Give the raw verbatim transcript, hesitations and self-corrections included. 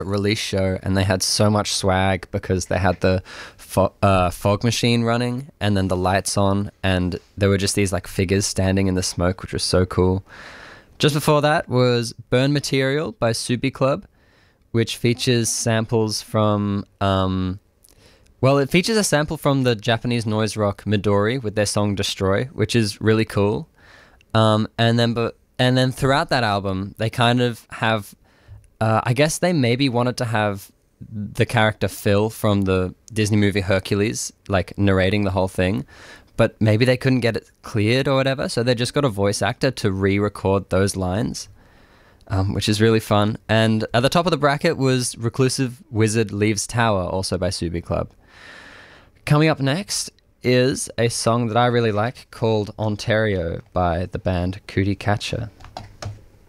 release show, and they had so much swag because they had the fo- uh, fog machine running and then the lights on, and there were just these like figures standing in the smoke, which was so cool. Just before that was Burn Material by Subi Club, which features samples from um, well, it features a sample from the Japanese noise rock Midori with their song Destroy, which is really cool. Um, and then but and then throughout that album, they kind of have Uh, I guess they maybe wanted to have the character Phil from the Disney movie Hercules, like, narrating the whole thing, but maybe they couldn't get it cleared or whatever, so they just got a voice actor to re-record those lines, um, which is really fun. And at the top of the bracket was Reclusive Wizard Leaves Tower, also by Subi Club. Coming up next is a song that I really like called Ontario by the band Cootie Catcher.